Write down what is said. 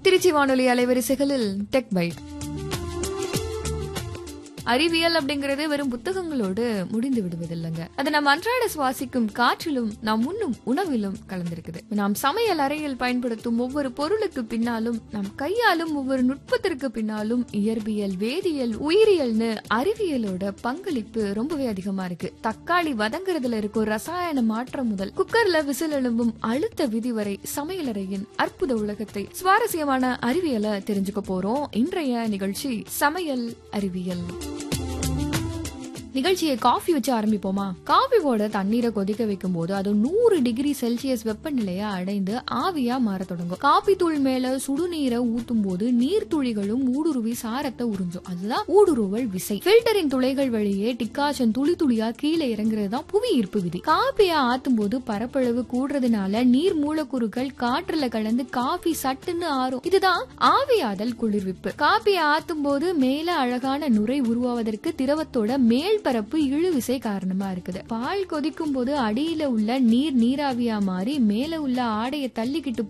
திருச்சி வானொலி அலைவரிசைகளில் tech byte. அறிவியல் அப்படிங்கறது வெறும் புத்தகங்களோடு முடிந்து விடுவதில்லைங்க. அது நம் அன்றாட சுவாசிக்கும் காற்றிலும் நாம் உண்ணும் உணவிலும் கலந்திருக்குது. நாம் சமையல் அறையில் பயன்படுத்தும் ஒவ்வொரு பொருளுக்கு பின்னாலும், நம் கையாலும் ஒவ்வொரு நுட்பத்திற்கு பின்னாலும் இயற்பியல், வேதியியல், உயிரியல்னு அறிவியலோட பங்களிப்பு ரொம்பவே அதிகமா இருக்கு. தக்காளி வதங்குறதுல இருக்கும் ரசாயன மாற்றம் முதல் குக்கர்ல விசில் எழும்பும் அழுத்த விதி வரை சமையலறையின் அற்புத உலகத்தை, சுவாரஸ்யமான அறிவியலை தெரிஞ்சுக்க போறோம். இன்றைய நிகழ்ச்சி சமையல் அறிவியல். நிகழ்ச்சியை காஃபி வச்சு ஆரம்பிப்போமா? காஃபியோட தண்ணீரை கொதிக்க வைக்கும் போது அது 100 டிகிரி செல்சியஸ் வெப்பநிலையை அடைந்து ஆவியா மாற தொடங்கும். காபி தூள் மேல சுடுநீரை ஊத்தும் போது நீர்த்துளிகளும் ஊடுருவி சாரத்தை உறிஞ்சும். அதுதான் ஊடுருவல் விசை. பில்டரின் துளைகள் வழியே டிகாஷன் துளி துளியா கீழே இறங்குறது தான் புவி ஈர்ப்பு விதி. காபியா ஆத்தும் போது பரப்பளவு கூடுறதுனால நீர் மூலக்கூறுகள் காற்றுல கலந்து காபி சட்டுன்னு ஆறும். இதுதான் ஆவியாதல் குளிர்விப்பு. காபியை ஆத்தும் போது மேல அழகான நுரை உருவாவதற்கு திரவத்தோட மேல் பரப்பு இழுவிசை காரணமா இருக்குது. பால் கொதிக்கும் போது அடியில உள்ள நீர் நீராவியா மாறி மேல உள்ள ஆடையை தள்ளிக்கிட்டு